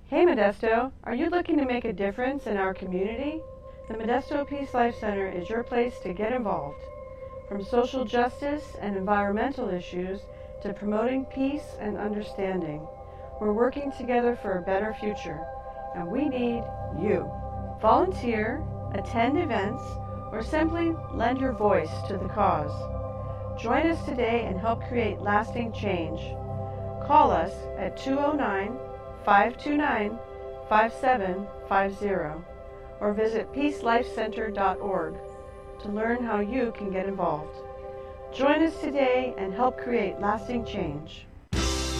Hey Modesto, are you looking to make a difference in our community? The Modesto Peace Life Center is your place to get involved. From social justice and environmental issues to promoting peace and understanding, we're working together for a better future, and we need you. Volunteer, attend events, or simply lend your voice to the cause. Join us today and help create lasting change. Call us at 209-529-5750 or visit peacelifecenter.org to learn how you can get involved. Join us today and help create lasting change.